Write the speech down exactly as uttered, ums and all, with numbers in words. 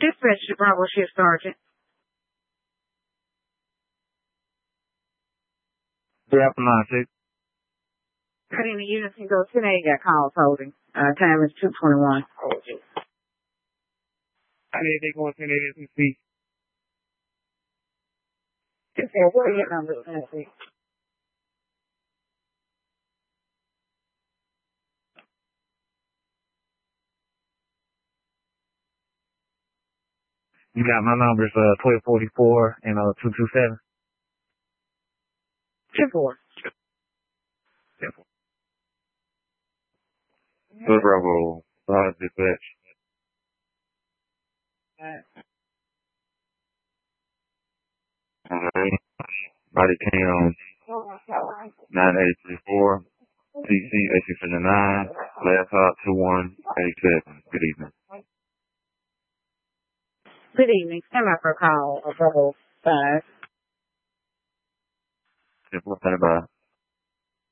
Dispatch to Bravo Shift Sergeant. Draft nine six. Cut in the units and go ten eight, got calls holding. Uh, time is two twenty-one. I need they going ten eight as we speak. Just say, what are your numbers? Let's see. You got my numbers, uh, twelve forty-four and, uh, two two seven. Two four. Good Bravo, uh, dispatch. Alright. Body cam nine eight three four, T C eight six seven nine, laptop two one eight seven. Good evening. Good evening. Stand by for a call of Bravo five. Simple, bye bye.